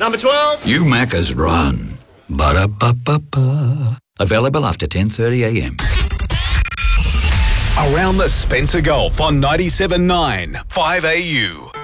Number 12. You Macca's Run. Ba-da-ba-ba-ba. Available after 10:30am. Around the Spencer Gulf on 97.9 5AU.